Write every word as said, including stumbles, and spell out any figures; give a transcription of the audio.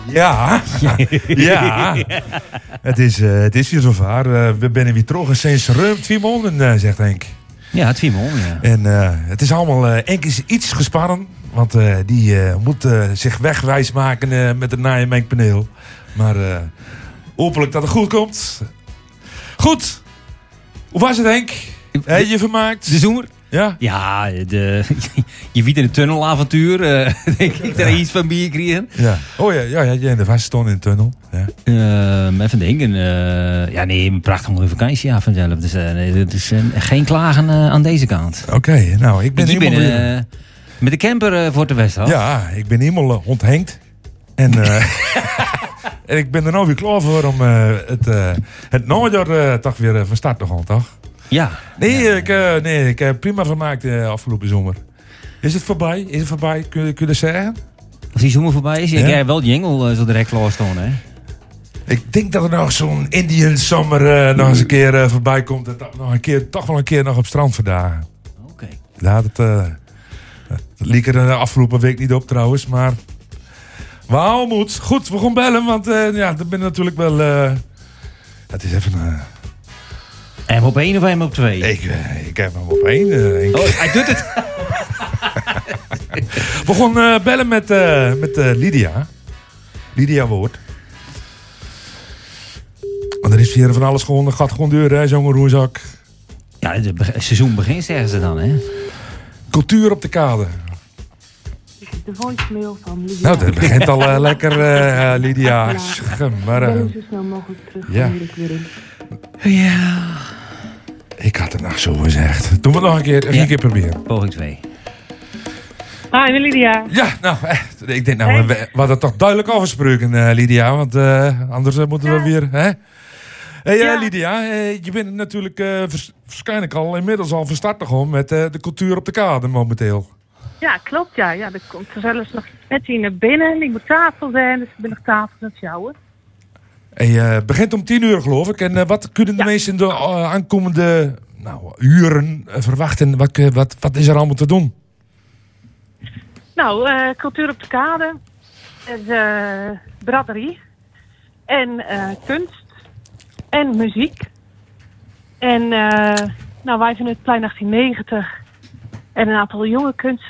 Ja, ja. Het is, uh, het is weer zover. Uh, we zijn weer terug sinds ruim twee maanden, uh, zegt Henk. Ja, twee maanden, ja. En uh, het is allemaal, uh, Henk is iets gespannen. Want uh, die uh, moet uh, zich wegwijs maken uh, met het naaien mengpaneel. Maar uh, hopelijk dat het goed komt. Goed. Hoe was het, Henk? Heb je je vermaakt? De zomer? Ja? Ja, de, je weet in een tunnelavontuur. Uh, denk ik daar ja. iets van bier kregen. Ja. Oh ja, ja, ja, jij in de vast stond in de tunnel. Ja. Uh, even denken. Uh, ja, nee, een prachtig mooie vakantie ja, vanzelf. Dus uh, nee, het is uh, geen klagen uh, aan deze kant. Oké, okay, nou, ik ben helemaal... Ben, uh, met de camper uh, voor de Westhof. Ja, ik ben helemaal uh, onthengd. En... Uh, en ik ben er nou weer klaar voor om uh, het, uh, het najaar uh, toch weer uh, van start te gaan, toch? Ja. Nee, ja. Ik, uh, nee, ik heb prima vermaakt de uh, afgelopen zomer. Is het voorbij? Is het voorbij? Kun je, kun je dat zeggen? Als die zomer voorbij is, ja. Ik heb wel jingle uh, zo direct klaar staan, hè? Ik denk dat er nog zo'n Indian Summer uh, nog eens een keer uh, voorbij komt. Dat dat nog een keer, toch wel een keer nog op strand vandaag. Oké. Okay. Ja, dat, uh, dat liep er de afgelopen week niet op trouwens, maar... Wauw, moet. Goed, we gaan bellen, want uh, ja, dat ben natuurlijk wel... Uh, het is even... Uh, hem op één of hem op twee? Ik, uh, ik heb hem op één. Uh, oh, hij doet het. We gaan uh, bellen met, uh, met uh, Lydia. Lydia Woord. Want er is hier van alles gewoon, dat gaat gewoon deur, hè, zo'n roerzak. Ja, het seizoen begint, zeggen ze dan, hè? Cultuur op de kade. De voicemail van Lydia. Nou, dat begint al uh, lekker, uh, Lydia. Maar, uh, zo snel mogelijk terug. Ja. Ja. Ik had het nog zo gezegd. Doen we het nog een keer, even ja. een keer proberen. Poging twee. Hi, Lydia. Ja, nou, eh, ik denk nou, we, we hadden toch duidelijk afgesproken, uh, Lydia. Want uh, anders uh, moeten ja. we weer, hè? Hey, ja. uh, Lydia, uh, je bent natuurlijk uh, vers- waarschijnlijk al inmiddels al van start gewoon met uh, de cultuur op de kade momenteel. Ja, klopt, ja. ja er komt er zelfs nog net hier naar binnen. Ik moet tafel zijn, dus ik ben nog tafel aan het sjouwen. Het uh, begint om tien uur, geloof ik. En uh, wat kunnen de ja. mensen in de uh, aankomende nou, uren uh, verwachten? Wat, uh, wat, wat is er allemaal te doen? Nou, uh, cultuur op de kade. Uh, braderie. En uh, kunst. En muziek. En uh, nou, wij zijn het Plein achttien negentig. En een aantal jonge kunstenaars.